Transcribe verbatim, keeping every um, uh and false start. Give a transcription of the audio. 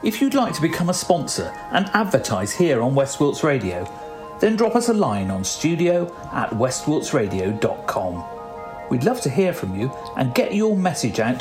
If you'd like to become a sponsor and advertise here on West Wilts Radio, then drop us a line on studio at west wilts radio dot com. We'd love to hear from you and get your message out